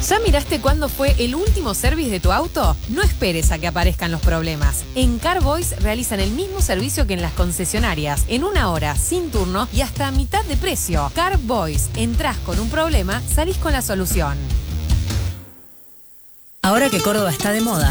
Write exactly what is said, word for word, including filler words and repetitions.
¿Ya miraste cuándo fue el último service de tu auto? No esperes a que aparezcan los problemas. En Carboys realizan el mismo servicio que en las concesionarias, en una hora, sin turno y hasta a mitad de precio. Carboys, entrás con un problema, salís con la solución. Ahora que Córdoba está de moda,